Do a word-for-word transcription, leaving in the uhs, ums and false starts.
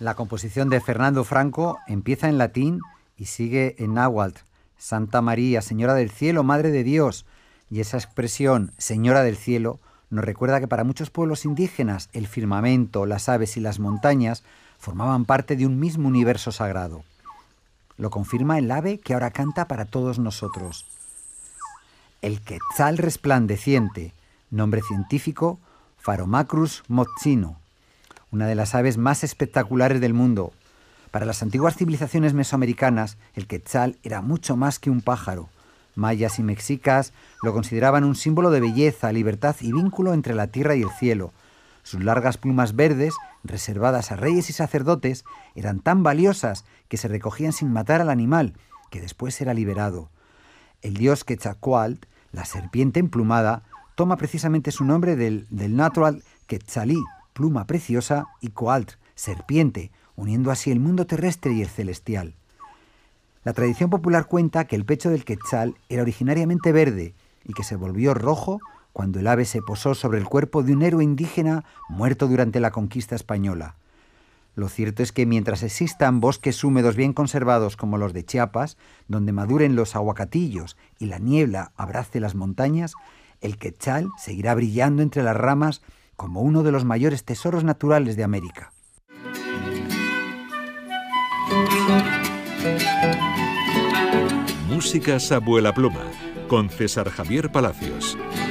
La composición de Fernando Franco empieza en latín y sigue en náhuatl. Santa María, Señora del Cielo, Madre de Dios. Y esa expresión, Señora del Cielo, nos recuerda que para muchos pueblos indígenas el firmamento, las aves y las montañas formaban parte de un mismo universo sagrado. Lo confirma el ave que ahora canta para todos nosotros. El quetzal resplandeciente, nombre científico, Pharomacrus mozzino, una de las aves más espectaculares del mundo. Para las antiguas civilizaciones mesoamericanas, el quetzal era mucho más que un pájaro. Mayas y mexicas lo consideraban un símbolo de belleza, libertad y vínculo entre la tierra y el cielo. Sus largas plumas verdes, reservadas a reyes y sacerdotes, eran tan valiosas que se recogían sin matar al animal, que después era liberado. El dios Quetzalcóatl, la serpiente emplumada, toma precisamente su nombre del, del natural quetzalí, pluma preciosa, y coatl, serpiente, uniendo así el mundo terrestre y el celestial. La tradición popular cuenta que el pecho del quetzal era originariamente verde y que se volvió rojo cuando el ave se posó sobre el cuerpo de un héroe indígena muerto durante la conquista española. Lo cierto es que mientras existan bosques húmedos bien conservados como los de Chiapas, donde maduren los aguacatillos y la niebla abrace las montañas, el quetzal seguirá brillando entre las ramas como uno de los mayores tesoros naturales de América. Músicas Abuela Pluma, con César Javier Palacios.